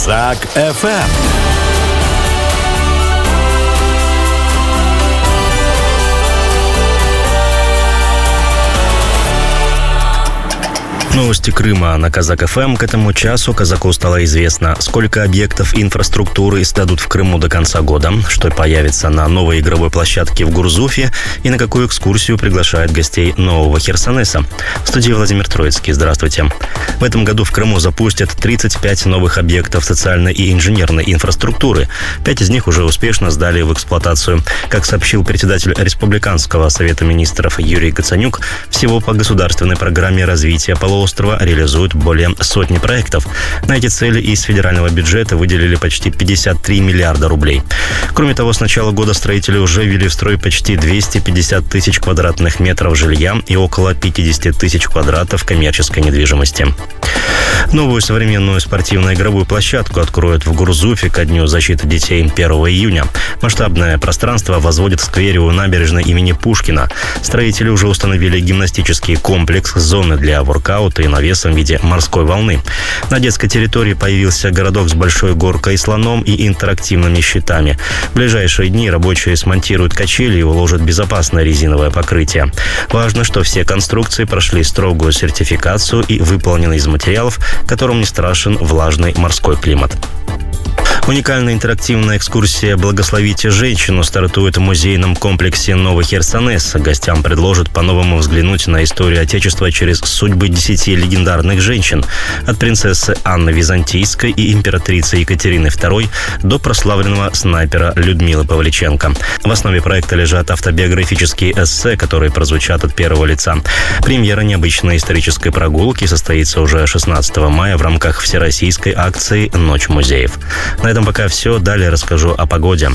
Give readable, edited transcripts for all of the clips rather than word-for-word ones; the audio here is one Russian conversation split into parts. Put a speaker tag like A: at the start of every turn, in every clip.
A: Казак ФМ.
B: Новости Крыма на Казак ФМ. К этому часу казаку стало известно, сколько объектов инфраструктуры сдадут в Крыму до конца года, что появится на новой игровой площадке в Гурзуфе и на какую экскурсию приглашает гостей нового Херсонеса. В студии Владимир Троицкий. Здравствуйте. В этом году в Крыму запустят 35 новых объектов социальной и инженерной инфраструктуры. 5 из них уже успешно сдали в эксплуатацию. Как сообщил председатель Республиканского совета министров Юрий Гацанюк, всего по государственной программе развития полуострова реализуют более сотни проектов. На эти цели из федерального бюджета выделили почти 53 миллиарда рублей. Кроме того, с начала года строители уже ввели в строй почти 250 тысяч квадратных метров жилья и около 50 тысяч квадратов коммерческой недвижимости. Новую современную спортивно-игровую площадку откроют в Гурзуфе ко Дню защиты детей 1 июня. Масштабное пространство возводят в сквере у набережной имени Пушкина. Строители уже установили гимнастический комплекс, зоны для воркаута и навесом в виде морской волны. На детской территории появился городок с большой горкой, слоном и интерактивными щитами. В ближайшие дни рабочие смонтируют качели и уложат безопасное резиновое покрытие. Важно, что все конструкции прошли строгую сертификацию и выполнены из материалов, которым не страшен влажный морской климат. Уникальная интерактивная экскурсия «Благословите женщину» стартует в музейном комплексе «Новый Херсонес». Гостям предложат по-новому взглянуть на историю Отечества через судьбы 10 легендарных женщин. От принцессы Анны Византийской и императрицы Екатерины II до прославленного снайпера Людмилы Павличенко. В основе проекта лежат автобиографические эссе, которые прозвучат от первого лица. Премьера необычной исторической прогулки состоится уже 16 мая в рамках всероссийской акции «Ночь музеев». На этом пока все. Далее расскажу о погоде.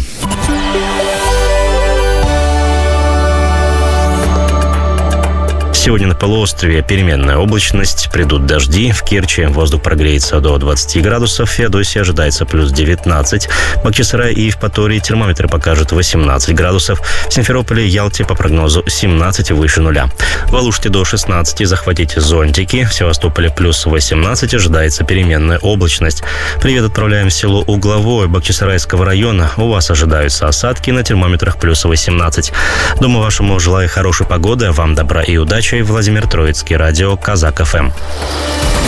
B: Сегодня на полуострове переменная облачность, придут дожди. В Керчи воздух прогреется до 20 градусов. В Феодосии ожидается плюс 19. В Бахчисарае и Евпатории термометры покажут 18 градусов. В Симферополе и Ялте по прогнозу 17 выше нуля. В Алуште до 16, захватите зонтики. В Севастополе плюс 18, ожидается переменная облачность. Привет отправляем в село Угловое Бахчисарайского района. У вас ожидаются осадки, на термометрах плюс 18. Дому вашему желаю хорошей погоды, вам добра и удачи. Владимир Троицкий, радио Казак ФМ.